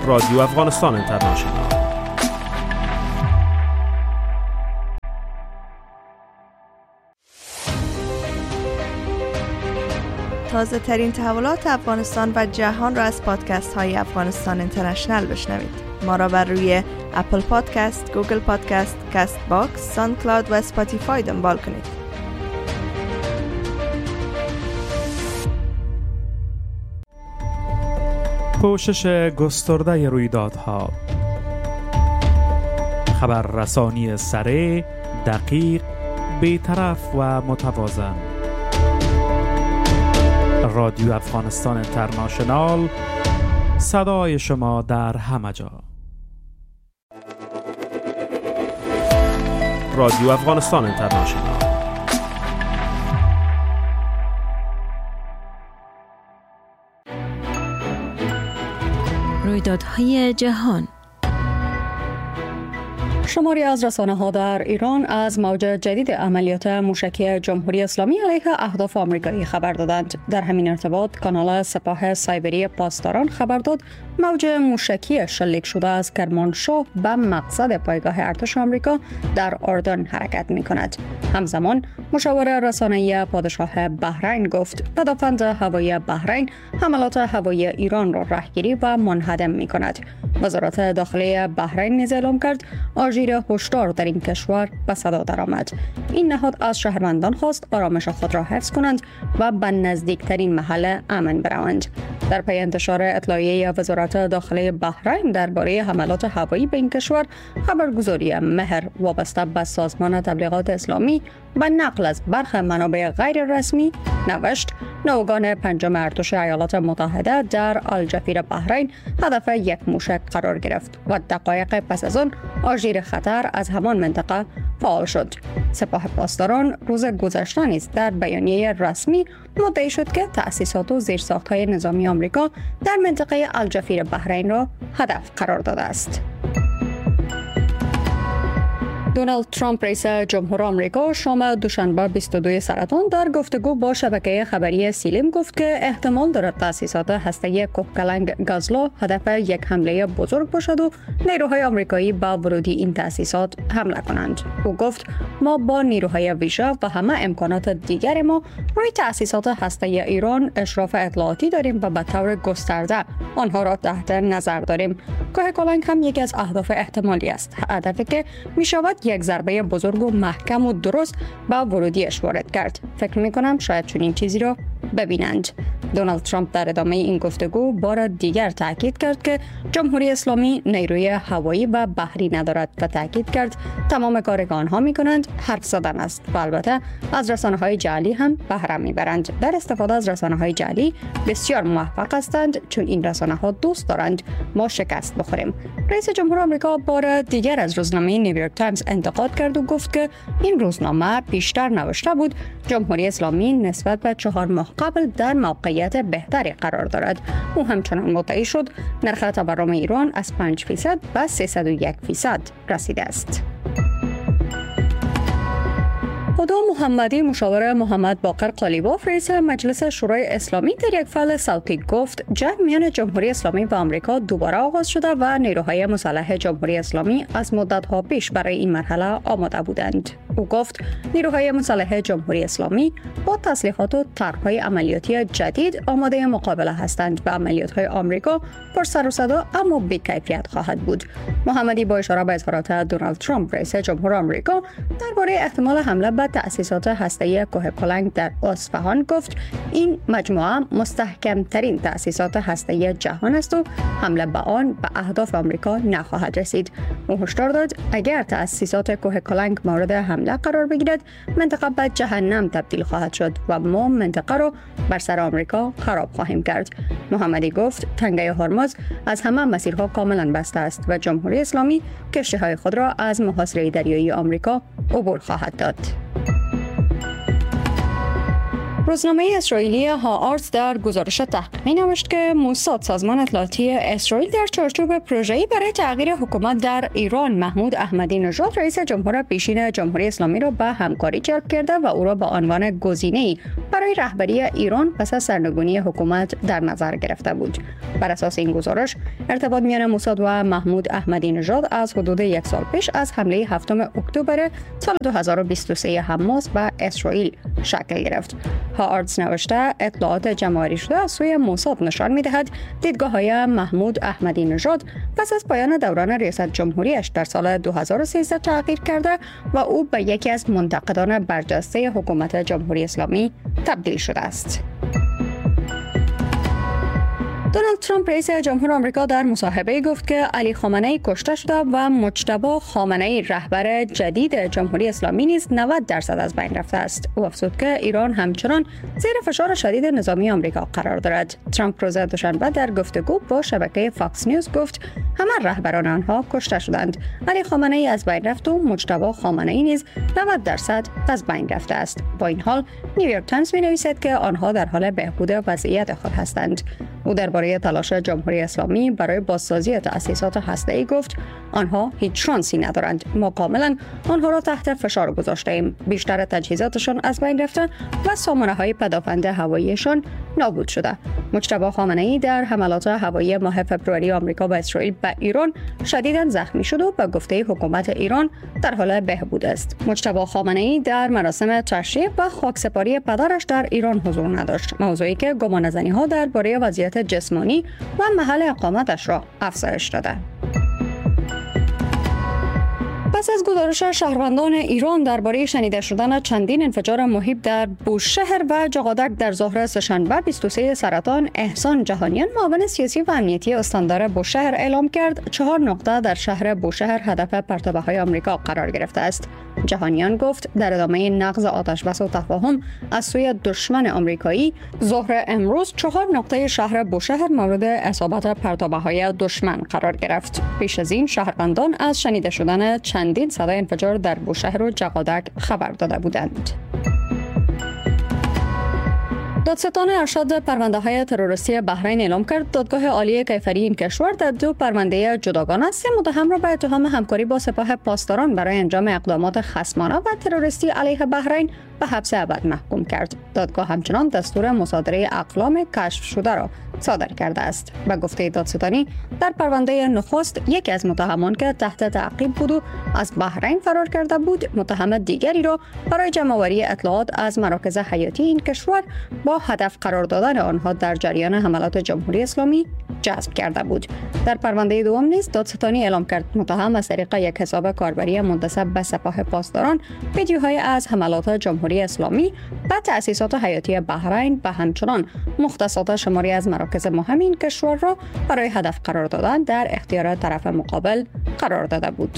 رادیو افغانستان اینترنشنال. تازه ترین تحولات افغانستان و جهان را از پادکست های افغانستان اینترنشنال بشنوید. ما را بر روی اپل پادکست، گوگل پادکست، کست باکس، ساوند کلاود و اسپاتیفای دنبال کنید. پوشش گسترده رویدادها، خبررسانی سریع، دقیق، بی‌طرف و متوازن. رادیو افغانستان اینترنشنال، صدای شما در همه جا. رادیو افغانستان اینترنشنال. رویدادهای جهان. شماری از رسانه‌ها در ایران از موج جدید عملیات موشکی جمهوری اسلامی علیه اهداف آمریکایی خبر دادند. در همین ارتباط کانال سپاه سایبری پاسداران خبر داد موج موشکی شلیک شده از کرمانشاه به مقصد پایگاه ارتش آمریکا در اردن حرکت می‌کند. همزمان مشاور رسانه‌ای پادشاه بحرین گفت پدافند هوایی بحرین حملات هوایی ایران را رهگیری و منهدم می‌کند. وزارت داخلی بحرین نیز اعلام کرد آژیر هشدار در این کشور به صدا درآمد. این نهاد از شهروندان خواست آرامش خود را حفظ کنند و به نزدیکترین محل امن بروند. در پی انتشار اطلاعیه وزارت داخلی بحرین درباره حملات هوایی به این کشور، خبرگزاری مهر وابسته به سازمان تبلیغات اسلامی به نقل از برخی منابع غیر رسمی نوشت نوگان پنجم ارتش ایالات متحده در الجفیر بحرین هدف یک موشک قرار گرفت و دقایق پس از آن آژیر خطر از همان منطقه فعال شد. سپاه پاسداران روز گذشته نیز در بیانیه رسمی مدعی شد که تأسیسات و زیرساخت‌های نظامی آمریکا در منطقه الجفیر بحرین را هدف قرار داده است. دونالد ترامپ رئیس جمهور آمریکا شام دوشنبه 22 سرطان در گفتگو با شبکه خبری سیلیم گفت که احتمال دارد تأسیسات هسته‌ای کوهکلنگ گازلو هدف یک حمله بزرگ باشد و نیروهای آمریکایی با ورودی این تأسیسات حمله کنند. او گفت ما با نیروهای ویژه و همه امکانات دیگر ما روی تأسیسات هسته‌ای ایران اشراف اطلاعاتی داریم و به طور گسترده آنها را تحت نظر داریم. کوهکلنگ هم یکی از اهداف احتمالی است، هدفی که می شود یک ضربه بزرگ و محکم و درست به ورودیش وارد کرد. فکر می کنم شاید چنین چیزی را ببینند. دونالد ترامپ در ادامه این گفتگو بار دیگر تاکید کرد که جمهوری اسلامی نیروی هوایی و بحری ندارد و تاکید کرد تمام کاری که آنها می‌کنند حرف زدن است و البته از رسانه‌های جعلی هم بهره می‌برند. در استفاده از رسانه‌های جعلی بسیار موفق هستند چون این رسانه‌ها دوست دارند ما شکست بخوریم. رئیس جمهور آمریکا بار دیگر از روزنامه نیویورک تایمز انتقاد کرد و گفت که این روزنامه پیشتر نوشته بود جمهوری اسلامی نسبت به 4 ماه قبل در موقعیت بهتری قرار دارد. او همچنان مدعی شد نرخ تورم ایران از 5% به 301% رسیده است. خدا محمدی مشاور محمد باقر قالیباف رئیس مجلس شورای اسلامی در یک فایل صوتی گفت جنگ میان جمهوری اسلامی و آمریکا دوباره آغاز شده و نیروهای مسلح جمهوری اسلامی از مدت‌ها پیش برای این مرحله آماده بودند. او گفت نیروهای مسلح جمهوری اسلامی با تسلیحات و طرح‌های عملیاتی جدید آماده مقابله هستند. به عملیات‌های آمریکا پر سر و صدا اما بی‌کیفیت خواهد بود. محمدی با اشاره به اظهارات دونالد ترامپ رئیس جمهور آمریکا درباره احتمال حمله به تأسیسات هسته‌ای کوهکلنگ در اصفهان گفت این مجموعه مستحکم‌ترین تأسیسات هسته‌ای جهان است و حمله به آن به اهداف آمریکا نخواهد رسید. او هشدار داد اگر تأسیسات کوهکلنگ مورد حمله قرار بگیرد منطقه به جهنم تبدیل خواهد شد و ما منطقه را بر سر آمریکا خراب خواهیم کرد. محمدی گفت تنگه هرمز از همه مسیرها کاملا بسته است و جمهوری اسلامی کشتی‌های خود را از محاصره دریایی آمریکا عبور خواهد داد. روزنامه اسرائیلی هآرتس در گزارش تحقیقی نوشت که موساد سازمان اطلاعاتی اسرائیل در چارچوب پروژه‌ای برای تغییر حکومت در ایران محمود احمدی نژاد رئیس جمهور پیشین جمهوری اسلامی را به همکاری جلب کرده و او را به عنوان گزینه‌ای برای رهبری ایران پس از سرنگونی حکومت در نظر گرفته بود. بر اساس این گزارش، ارتباط میان موساد و محمود احمدی نژاد از حدود یک سال پیش از حمله 7 اکتبر سال 2023 حماس به اسرائیل شکل گرفت. هاردز نوشته اطلاعات جمع‌آوری شده از سوی موساد نشان می‌دهد دیدگاه‌های محمود احمدی نژاد پس از پایان دوران ریاست جمهوریش در سال 2013 تغییر کرده و او به یکی از منتقدان برجسته حکومت جمهوری اسلامی تبدیل شده است. دونالد ترامپ رئیس جمهور آمریکا در مصاحبه گفت که علی خامنه‌ای کشته شده و مجتبی خامنه‌ای رهبر جدید جمهوری اسلامی نیز 90% از بین رفته است. او افزود که ایران همچنان زیر فشار شدید نظامی آمریکا قرار دارد. ترامپ روز دوشنبه در گفتگو با شبکه فاکس نیوز گفت همه رهبران آنها کشته شدند. علی خامنه‌ای از بین رفت و مجتبی خامنه‌ای نیز 90% از بین رفته است. با این حال نیویورک تایمز می‌نویسد که آنها در حال بهبود وضعیت خود هستند. او درباره تلاش جمهوری اسلامی برای بازسازی تأسیسات هسته‌ای گفت آنها هیچ شانسی ندارند. ما کاملا آنها را تحت فشار گذاشته‌ایم. بیشتر تجهیزاتشان از بین رفته و سامانه‌های پدافند هواییشان نابود شده. مجتبی خامنه‌ای در حملات هوایی ماه فوریه آمریکا و اسرائیل به ایران شدیداً زخمی شد و به گفته حکومت ایران در حال بهبود است. مجتبی خامنه‌ای در مراسم تشییع و خاکسپاری پدرش در ایران حضور نداشت، موضوعی که گمانه‌زنی‌ها درباره وضعیت جسمانی و محل اقامتش را افزایش داده. پس از گزارش شهروندان ایران درباره شنیده شدن چندین انفجار مهیب در بوشهر و جغادک در ظهر سه‌شنبه 23 سرطان، احسان جهانیان معاون سیاسی و امنیتی استاندار بوشهر اعلام کرد 4 نقطه در شهر بوشهر هدف پرتابه‌های آمریکا قرار گرفته است. جهانیان گفت در ادامه نقض آتشبس و تفاهم از سوی دشمن آمریکایی، ظهر امروز 4 نقطه شهر بوشهر مورد اصابت پرتابه‌های دشمن قرار گرفت. پیش از این شهروندان از شنیده شدن چندین صدای انفجار در بوشهر و جغادک خبر داده بودند. دادستان ارشد پرونده‌های تروریستی بحرین اعلام کرد دادگاه عالی کیفری این کشور در 2 پرونده جداگانه 3 متهم را به اتهام همکاری با سپاه پاسداران برای انجام اقدامات خصمانه و تروریستی علیه بحرین به حبس ابد محکوم کرد. دادگاه همچنان دستور مصادره اقلام کشف شده را صادر کرده است. به گفته دادستانی در پرونده نخست یکی از متهمان که تحت تعقیب بود و از بحرین فرار کرده بود، متهم دیگری را برای جمع‌آوری اطلاعات از مراکز حیاتی این کشور با هدف قرار دادن آنها در جریان حملات جمهوری اسلامی جذب کرده بود. در پرونده دوم نیز دادستانی اعلام کرد متهم از طریق یک حساب کاربری منتسب به سپاه پاسداران ویدیوهای از حملات جمهوری اسلامی به تأسیسات حیاتی بحرین و همچنان مختصات شماری از مراکز مهم این کشور را برای هدف قرار دادن در اختیار طرف مقابل قرار داده بود.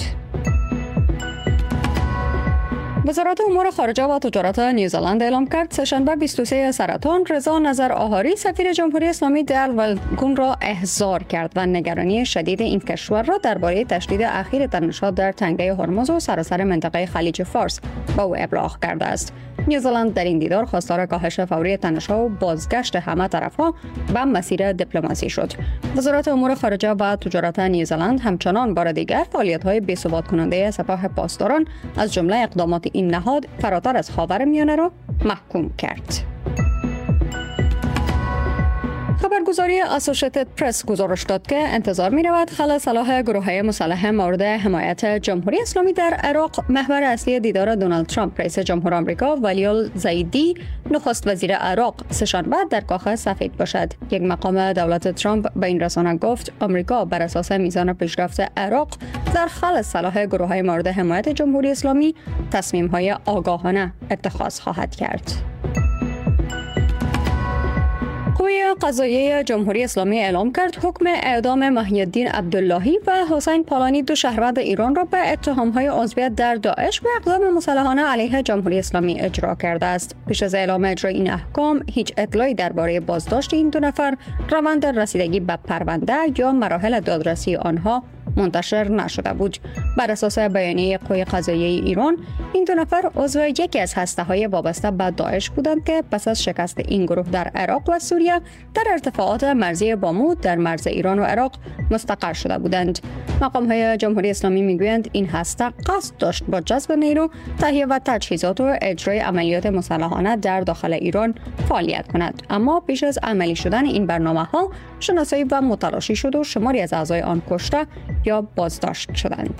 وزارت امور خارجه و تجارت نیوزلند اعلام کرد سه‌شنبه 23 سرطان رضا نظر آهاری سفیر جمهوری اسلامی در ولگون را احضار کرد و نگرانی شدید این کشور را درباره تشدید اخیر تنش‌ها در تنگه هرمز و سراسر منطقه خلیج فارس به او ابلاغ کرده است. نیوزلند در این دیدار خواستار کاهش فوری تنش‌ها و بازگشت همه طرف‌ها به مسیر دیپلماسی شد. وزارت امور خارجه و تجارت نیوزلند همچنان بار دیگر فعالیت‌های بی‌ثبات کننده سپاه پاسداران از جمله اقدامات این نهاد فراتر از خاورمیانه را محکوم کرد. خبرگزاری اسوسییتد پرس گزارش داد که انتظار می‌رود خلا صلاح گروه‌های مسلح مورد حمایت جمهوری اسلامی در عراق محور اصلی دیدار دونالد ترامپ رئیس جمهور آمریکا ولی الزیدی نخست وزیر عراق سه‌شنبه در کاخ سفید باشد. یک مقام دولت ترامپ به این رسانه گفت آمریکا بر اساس میزان پیشرفت عراق در خلا صلاح گروه‌های مورد حمایت جمهوری اسلامی تصمیم‌های آگاهانه اتخاذ خواهد کرد. قوه قضاییه جمهوری اسلامی اعلام کرد حکم اعدام محی الدین عبداللهی و حسین پالانی 2 شهروند ایران را به اتهام‌های عضویت در داعش و اقدام مسلحانه علیه جمهوری اسلامی اجرا کرده است. پیش از اعلام اجرای این احکام هیچ اطلاعی درباره بازداشت این 2 نفر، روند رسیدگی به پرونده یا مراحل دادرسی آنها منتشر نشده بود. بر اساس بیانیه قوه قضاییه ایران این 2 نفر عضو یکی از هسته‌های وابسته به داعش بودند که پس از شکست این گروه در عراق و سوریه در ارتفاعات مرزی باموت در مرز ایران و عراق مستقر شده بودند. مقام‌های جمهوری اسلامی میگویند این هسته قصد داشت با جذب نیرو، تهیه و تجهیزات و اجرای عملیات مسلحانه در داخل ایران فعالیت کند، اما پیش از عملی شدن این برنامه‌ها شناسایی و متلاشی شد و شماری از اعضای آن کشته یا بازداشت شدند.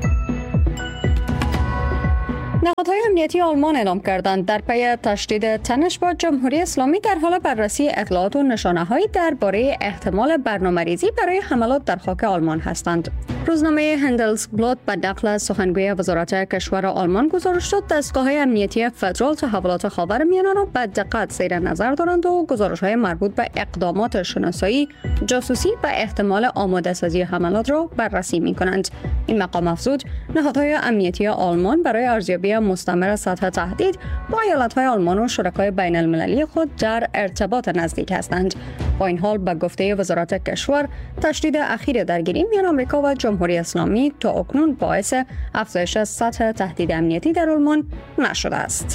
نهادهای امنیتی آلمان اعلام کردند در پی تشدید تنش با جمهوری اسلامی در حال بررسی اطلاعات و نشانه‌هایی درباره احتمال برنامه‌ریزی برای حملات در خاک آلمان هستند. روزنامه هندلسبلات به نقل از سخنگوی وزارت کشور آلمان گزارش داد دستگاه‌های امنیتی فدرال تحولات خاورمیانه را به دقت زیر نظر دارند و گزارش‌های مربوط به اقدامات شناسایی، جاسوسی و احتمال آماده‌سازی حملات را بررسی می‌کنند. این مقام افزود نهادهای امنیتی آلمان برای ارزیابی مستمر سطح تهدید با ایالت‌های آلمان و شرکای بین‌المللی خود در ارتباط نزدیک هستند. با این حال به گفته وزارت کشور تشدید اخیر درگیری میان آمریکا و جمهوری اسلامی تا اکنون باعث افزایش سطح تهدید امنیتی در آلمان نشده است.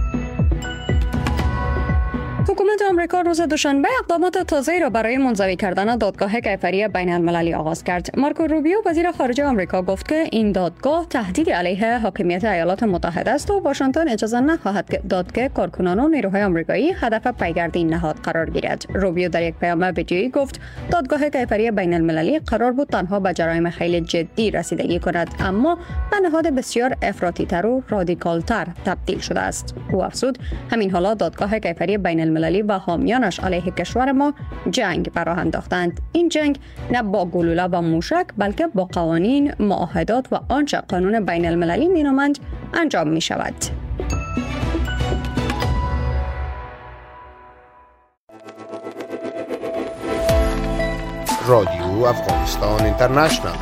حکومت آمریکا روز دوشنبه اقدامات تازه‌ای را برای منزوی کردن دادگاه کیفری بین‌المللی آغاز کرد. مارکو روبیو وزیر خارجه آمریکا گفت که این دادگاه تهدید علیه حاکمیت ایالات متحده است و واشنگتن اجازه نخواهد داد که کارکنان و نیروهای آمریکایی هدف پیگرد این نهاد قرار گیرد. روبیو در یک پیام ویدیویی گفت دادگاه کیفری بین‌المللی قرار بود تنها به جرایم خیلی جدی رسیدگی کند، اما به نهاد بسیار افراطی‌تر و رادیکال‌تر تبدیل شده است. او افزود همین حالا دادگاه کیفری بین‌المللی و حامیانش علیه کشور ما جنگ براه انداختند. این جنگ نه با گلوله و موشک بلکه با قوانین، معاهدات و آنچه قانون بین المللی مینامند انجام می شود. رادیو افغانستان اینترنشنال.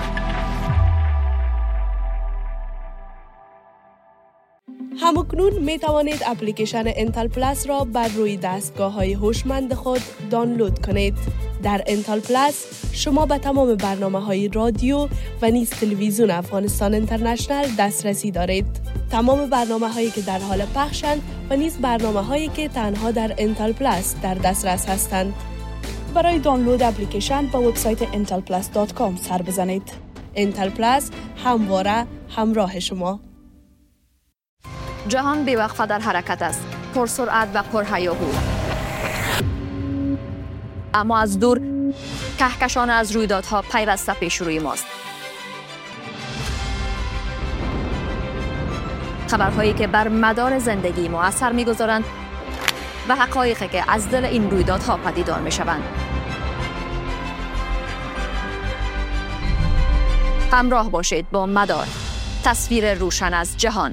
همکنون می توانید اپلیکیشن انتل پلاس را بر روی دستگاه‌های هوشمند خود دانلود کنید. در انتل پلاس شما به تمام برنامه‌های رادیو و نیز تلویزیون افغانستان اینترنشنال دسترسی دارید. تمام برنامه‌هایی که در حال پخشند و نیز برنامه‌هایی که تنها در انتل پلاس در دسترس هستند. برای دانلود اپلیکیشن به وبسایت intelplus.com سر بزنید. انتل پلاس همواره همراه شما. جهان بی‌وقفه در حرکت است، پرسرعت و پرهیاهو. اما از دور کهکشان از رویدادها پیوسته پیش روی ماست. خبرهایی که بر مدار زندگی ما اثر می‌گذارند و حقایقی که از دل این رویدادها پدیدار می‌شوند. همراه باشید با مدار، تصویر روشن از جهان.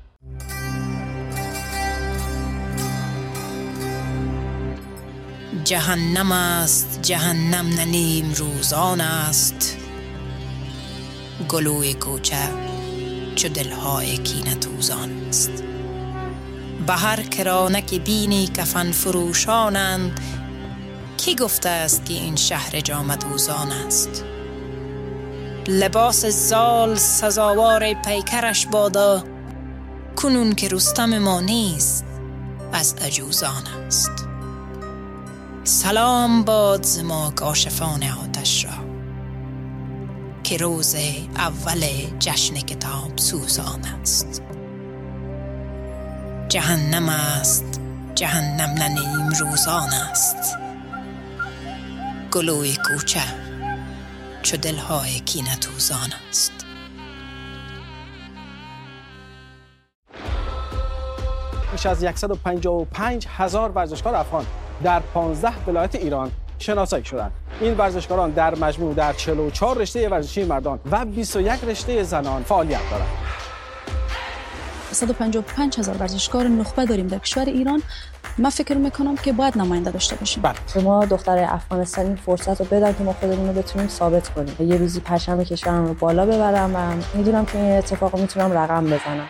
جهنم است، جهنم ننیم روزان است. گلوی کوچه چو دلهای کینه توزان است. به هر کرانک بینی کفن فروشانند. کی گفته است که این شهر جامه دوزان است؟ لباس زال سزاوار پیکرش بادا. کنون که رستم ما نیست از عجوزان است. سلام باد ز ما کاشفان آتش را که روز اول جشن کتاب سوزان است. جهنم است، جهنم ننیم روزان است. گلوی کوچه چو دلهای کینه توزان است. بیش از 155,000 ورزشکار افغان در 15 ولایت ایران شناسایی شدند. این ورزشکاران در مجموع در 44 رشته ورزشی مردان و 21 رشته زنان فعالیت دارند. 155,000 ورزشکار نخبه داریم در کشور ایران. من فکر میکنم که باید نماینده داشته باشیم. ما دخترای افغانستانی فرصت رو بدن که ما خودمون رو بتونیم ثابت کنیم. یه روزی پرچم کشورم رو بالا ببرم و میدونم که این اتفاق میتونم رقم بزنم.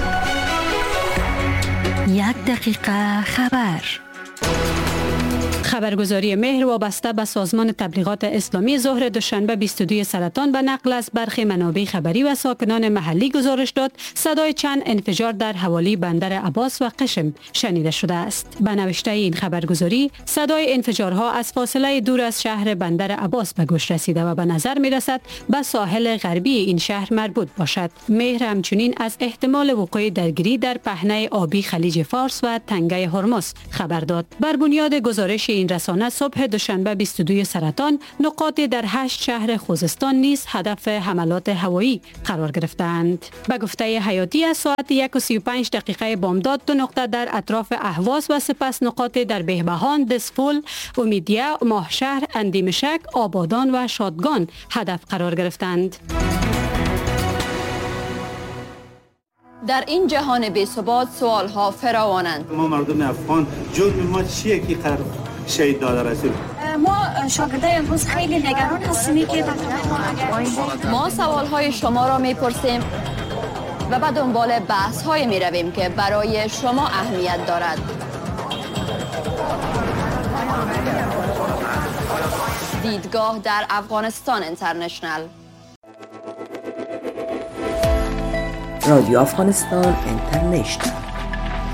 1 دقیقه خبر. خبرگزاری مهر وابسته به سازمان تبلیغات اسلامی ظهر دوشنبه 22 سرطان به نقل از برخی منابع خبری و ساکنان محلی گزارش داد صدای چند انفجار در حوالی بندر عباس و قشم شنیده شده است. به نوشته این خبرگزاری صدای انفجارها از فاصله دور از شهر بندر عباس به گوش رسیده و به نظر می رسد به ساحل غربی این شهر مربوط باشد. مهر همچنین از احتمال وقوع درگیری در پهنه آبی خلیج فارس و تنگه هرمز خبر داد. بر بنیاد گزارش این رسانه صبح دوشنبه 22 سرطان نقاطی در 8 شهر خوزستان نیز هدف حملات هوایی قرار گرفتند. به گفته حیاتی از ساعت 1:35 بامداد 2 نقطه در اطراف اهواز و سپس نقاطی در بهبهان، دسفول، امیدیه، ماهشهر، اندیمشک، آبادان و شادگان هدف قرار گرفتند. در این جهان بی‌ثبات سوال‌ها فراوانند. ما مردم افغان جرم ما چیه که قرار شهید داده رسول؟ ما شاگردای امروز خیلی نگران هستیم که ما سوال‌های شما را می‌پرسیم و به دنبال بحث‌های می‌رویم که برای شما اهمیت دارد. دیدگاه در افغانستان اینترنشنل. رادیو افغانستان اینترنشنل.